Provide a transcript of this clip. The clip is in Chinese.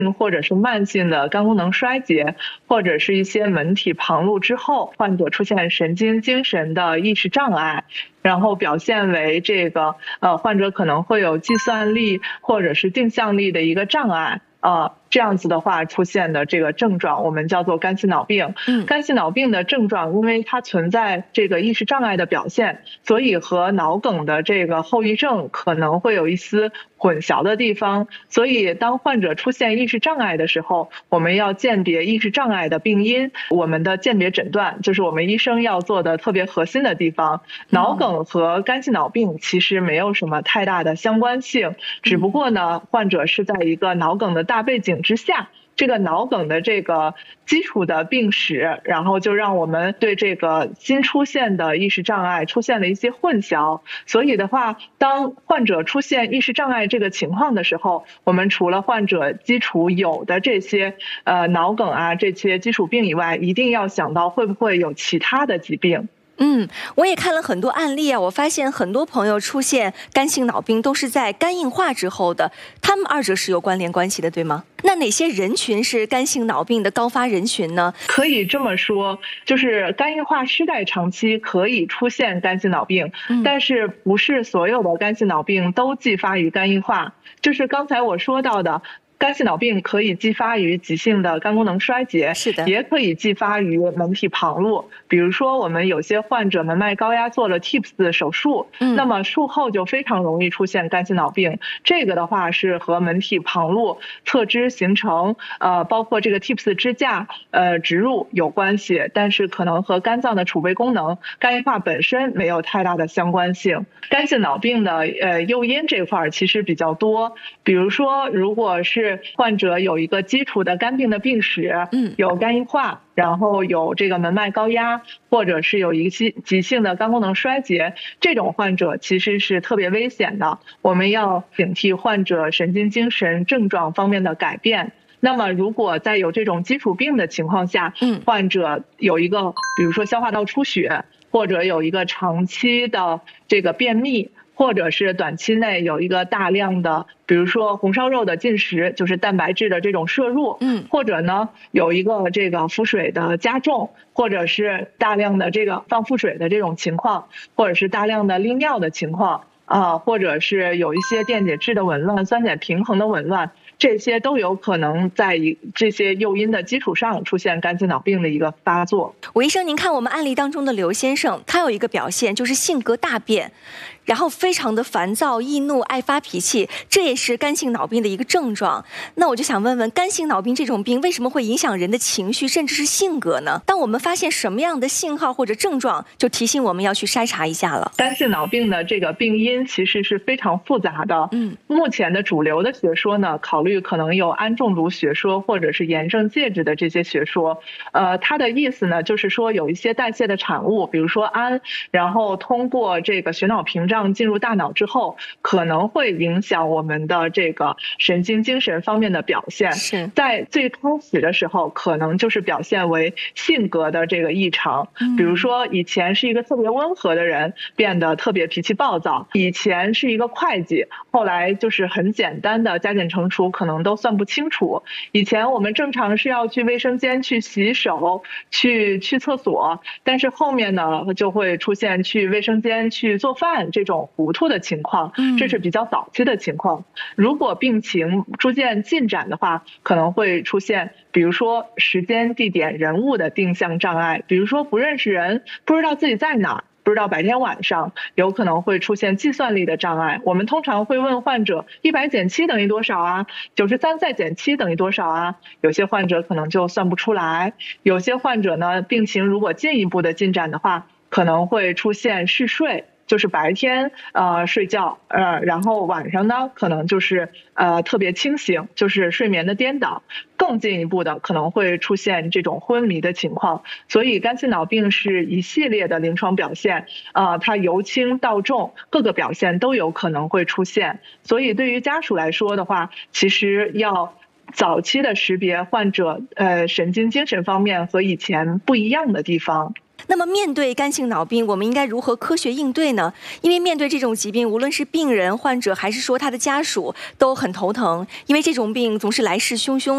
或者是慢性的肝功能衰竭，或者是一些门体旁路之后，患者出现神经精神的意识障碍，然后表现为患者可能会有计算力或者是定向力的一个障碍。这样子的话出现的这个症状，我们叫做肝系脑病。肝系脑病的症状，因为它存在这个意识障碍的表现，所以和脑梗的这个后遗症可能会有一丝混淆的地方。所以当患者出现意识障碍的时候，我们要鉴别意识障碍的病因，我们的鉴别诊断就是我们医生要做的特别核心的地方。脑梗和肝系脑病其实没有什么太大的相关性，只不过呢，患者是在一个脑梗的大背景之下，这个脑梗的这个基础的病史，然后就让我们对这个新出现的意识障碍出现了一些混淆。所以的话，当患者出现意识障碍这个情况的时候，我们除了患者基础有的这些脑梗啊这些基础病以外，一定要想到会不会有其他的疾病。 我也看了很多案例啊，我发现很多朋友出现肝性脑病都是在肝硬化之后的，他们二者是有关联关系的，对吗？那哪些人群是肝性脑病的高发人群呢？ 可以这么说，就是肝硬化失代长期可以出现肝性脑病，但是不是所有的肝性脑病都继发于肝硬化，就是刚才我说到的。肝系脑病可以继发于急性的肝功能衰竭， 是的， 也可以继发于门体旁路。比如说，我们有些患者门脉高压做了 TIPS 手术，那么术后就非常容易出现肝系脑病。这个的话是和门体旁路侧支形成，包括这个 TIPS 支架植入有关系，但是可能和肝脏的储备功能、肝硬化本身没有太大的相关性。肝性脑病的诱因这块其实比较多，比如说，如果是患者有一个基础的肝病的病史，有肝硬化，然后有这个门脉高压，或者是有一个急性的肝功能衰竭，这种患者其实是特别危险的，我们要警惕患者神经精神症状方面的改变。那么如果在有这种基础病的情况下，患者有一个比如说消化道出血，或者有一个长期的这个便秘，或者是短期内有一个大量的比如说红烧肉的进食，就是蛋白质的这种摄入，或者呢有一个这个腹水的加重，或者是大量的这个放腹水的这种情况，或者是大量的利尿的情况或者是有一些电解质的紊乱、酸碱平衡的紊乱，这些都有可能在这些诱因的基础上出现肝性脑病的一个发作。 吴医生，您看我们案例当中的刘先生，他有一个表现就是性格大变，然后非常的烦躁、易怒、爱发脾气，这也是肝性脑病的一个症状。那我就想问问，肝性脑病这种病为什么会影响人的情绪甚至是性格呢？当我们发现什么样的信号或者症状，就提醒我们要去筛查一下了。 肝性脑病的这个病因其实是非常复杂的，目前的主流的学说呢，考虑可能有氨中毒学说或者是炎症介质的这些学说。它的意思呢，就是说有一些代谢的产物，比如说氨，然后通过这个血脑屏障进入大脑之后，可能会影响我们的这个神经精神方面的表现。在最开始的时候，可能就是表现为性格的这个异常，比如说以前是一个特别温和的人，变得特别脾气暴躁；以前是一个会计，后来就是很简单的加减乘除可能都算不清楚；以前我们正常是要去卫生间去洗手、去厕所，但是后面呢就会出现去卫生间去做饭这种糊涂的情况，这是比较早期的情况。如果病情逐渐进展的话，可能会出现比如说时间、地点、人物的定向障碍，比如说不认识人，不知道自己在哪儿，不知道白天晚上，有可能会出现计算力的障碍。我们通常会问患者100减7等于多少啊？93再减7等于多少啊？有些患者可能就算不出来，有些患者呢，病情如果进一步的进展的话，可能会出现嗜睡，就是白天睡觉，然后晚上呢可能就是特别清醒，就是睡眠的颠倒。更进一步的可能会出现这种昏迷的情况。所以肝性脑病是一系列的临床表现，它由轻到重，各个表现都有可能会出现。所以对于家属来说的话，其实要早期的识别患者神经精神方面和以前不一样的地方。 那么面对肝性脑病，我们应该如何科学应对呢？因为面对这种疾病，无论是病人、患者还是说他的家属都很头疼，因为这种病总是来势汹汹。